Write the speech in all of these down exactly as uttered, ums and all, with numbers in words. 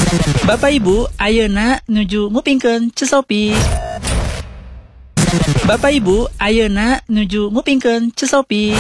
Bapak Ibu, ayeuna nuju ngupingkeun Cesopi. Bapak Ibu, ayeuna nuju ngupingkeun Cesopi.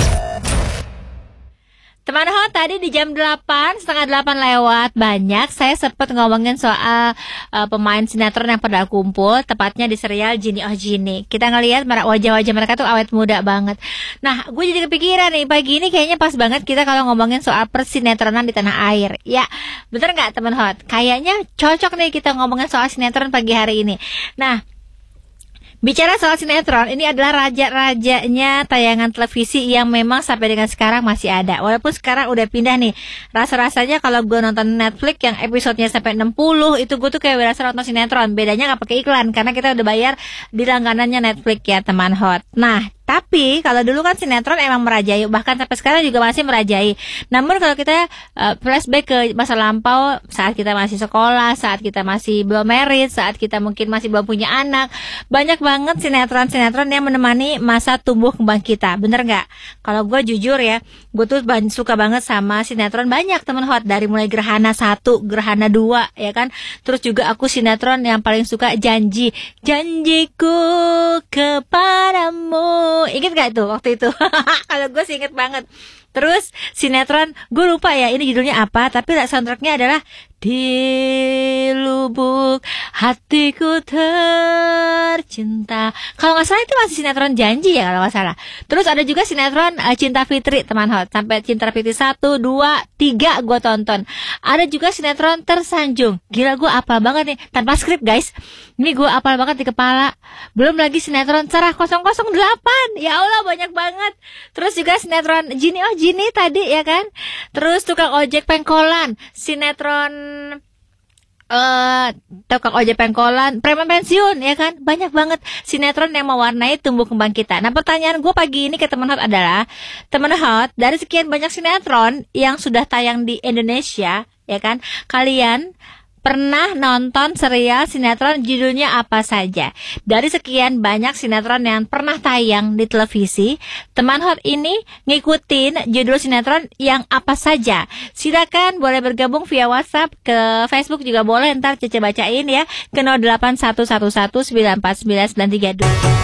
Teman Hot, tadi di jam delapan, setengah delapan lewat banyak, saya sempat ngomongin soal uh, pemain sinetron yang pada kumpul, tepatnya di serial Gini Oh Gini. Kita ngelihat wajah-wajah mereka tuh awet muda banget. Nah, gue jadi kepikiran nih, pagi ini kayaknya pas banget kita kalau ngomongin soal persinetronan di tanah air. Ya, bener nggak teman Hot? Kayaknya cocok nih kita ngomongin soal sinetron pagi hari ini. Nah, bicara soal sinetron, ini adalah raja-rajanya tayangan televisi yang memang sampai dengan sekarang masih ada. Walaupun sekarang udah pindah nih. Rasa-rasanya kalau gue nonton Netflix yang episodenya sampai enam puluh, itu gue tuh kayak berasa nonton sinetron. Bedanya gak pakai iklan, karena kita udah bayar di langganannya Netflix ya teman Hot. Nah, tapi kalau dulu kan sinetron emang merajai, bahkan sampai sekarang juga masih merajai. Namun kalau kita uh, flashback ke masa lampau, saat kita masih sekolah, saat kita masih belum married, saat kita mungkin masih belum punya anak, banyak banget sinetron-sinetron yang menemani masa tumbuh kembang kita. Bener nggak? Kalau gue jujur ya, gue tuh suka banget sama sinetron banyak teman Hot, dari mulai Gerhana satu, Gerhana dua, ya kan. Terus juga aku sinetron yang paling suka Janji, Janjiku kepadamu. Ingat gak tuh waktu itu? Kalau gue sih inget banget. Terus sinetron, gue lupa ya ini judulnya apa, tapi soundtracknya adalah Di Lubuk Hatiku Tercinta. Kalau nggak salah itu masih sinetron Janji ya kalau nggak salah. Terus ada juga sinetron uh, Cinta Fitri teman Hot, sampai Cinta Fitri satu, dua, tiga gue tonton. Ada juga sinetron Tersanjung. Gila, gue apal banget nih tanpa skrip guys. Ini gue apal banget di kepala. Belum lagi sinetron Cerah nol nol delapan. Ya Allah, banyak banget. Terus juga sinetron Gini Oh Gini tadi ya kan. Terus Tukang Ojek Pengkolan, sinetron Uh, tukang ojek pengkolan, preman pensiun ya kan. Banyak banget sinetron yang mewarnai tumbuh kembang kita. Nah, pertanyaan gue pagi ini ke teman Hot adalah, teman Hot, dari sekian banyak sinetron yang sudah tayang di Indonesia ya kan, kalian pernah nonton serial sinetron judulnya apa saja? Dari sekian banyak sinetron yang pernah tayang di televisi, teman Hot ini ngikutin judul sinetron yang apa saja? Silakan boleh bergabung via WhatsApp, ke Facebook juga boleh, ntar Cece bacain ya, ke nol delapan satu satu satu sembilan empat sembilan sembilan tiga dua.